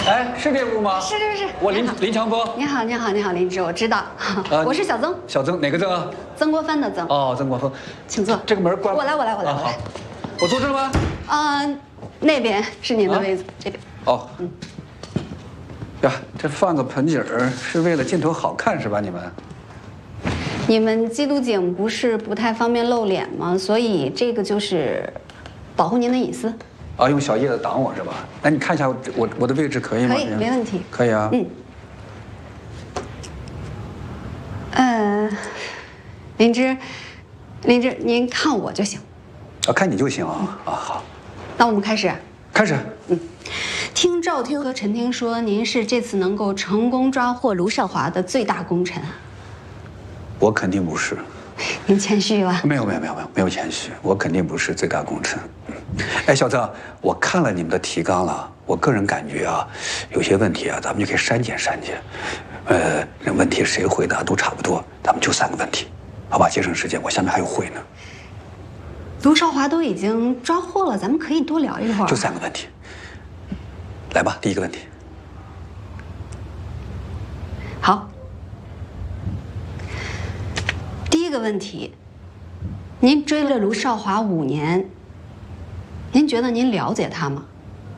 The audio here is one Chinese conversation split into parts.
哎，是这屋吗？ 是。 我林强波。 你好，林芝，我知道，我是小曾。 小曾哪个曾啊？ 曾国藩的曾。 哦，曾国藩， 请坐。 这个门关。 我来。 好，我坐这吗？ 那边是您的位子，这边。 哦。呀，这放个盆景儿是为了镜头好看是吧？你们缉毒警不是不太方便露脸吗？所以这个就是保护您的隐私。 啊，用小叶子挡我是吧？那你看一下我的位置可以吗？ 可以，没问题。 可以啊。 林芝，您看我就行。 啊，看你就行啊。啊，好。 那我们开始。 开始。 听赵听和陈听说，您是这次能够成功抓获卢少华的最大功臣。 我肯定不是。 您谦虚了。 没有谦虚，我肯定不是最大功臣。哎，小曾，我看了你们的提纲了，我个人感觉啊，有些问题啊，咱们就可以删减。这问题谁回答都差不多，咱们就3个问题，好吧？节省时间，我下面还有会呢。 卢少华都已经抓获了，咱们可以多聊一会儿。 就3个问题，来吧，第1个问题。 好。第1个问题，您追了卢少华5年，您觉得您了解他吗？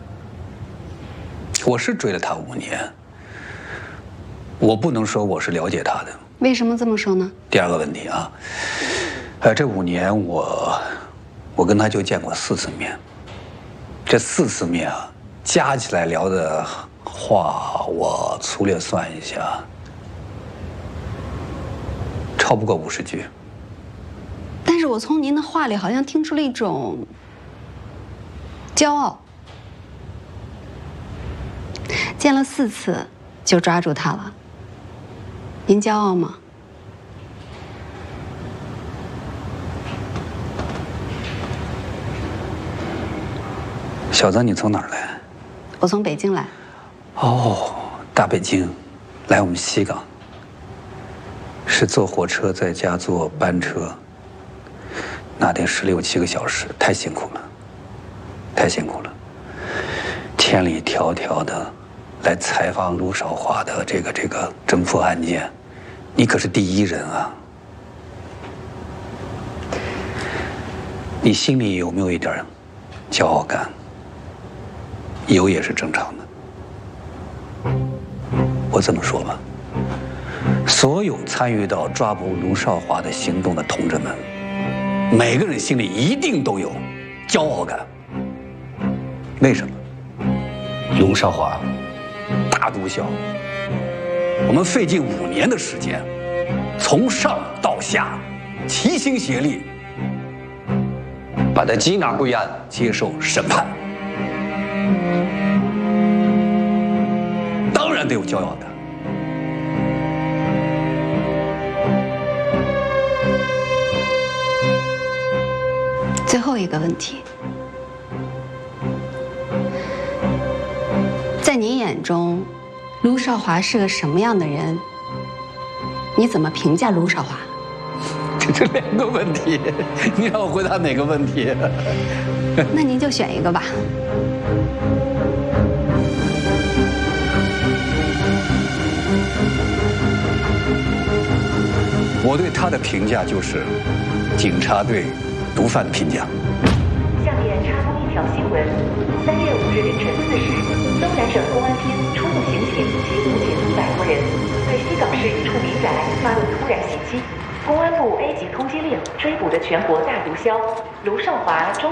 我是追了他5年，我不能说我是了解他的。 为什么这么说呢？ 第2个问题啊，这5年我跟他就见过4次面，这4次面啊，加起来聊的话，我粗略算一下，超不过50句。 但是我从您的话里好像听出了一种骄傲。见了4次就抓住他了，您骄傲吗？ 小曾，你从哪儿来？ 我从北京来。 哦，大北京，来我们西港。是坐火车再加坐班车，那得16、17个小时，太辛苦了，太辛苦了。千里迢迢的来采访卢少华的这个侦破案件，你可是第1人啊！你心里有没有一点骄傲感？有也是正常的。我这么说吧，所有参与到抓捕卢少华的行动的同志们，每个人心里一定都有骄傲感。为什么？卢少华大毒枭，我们费尽5年的时间，从上到下齐心协力，把他缉拿归案，接受审判。当然得有骄傲感。 最后一个问题，在您眼中，卢少华是个什么样的人？你怎么评价卢少华？ 这2个问题，你让我回答哪个问题？ 那您就选一个吧。 我对他的评价就是警察对毒贩的评价。 下面插播一条新闻：3月5日凌晨4时，东南省公安厅出动刑警缉捕近100多人，对西港市一处民宅发动突然袭击。公安部 A 级通缉令，追捕的全国大毒枭卢少华终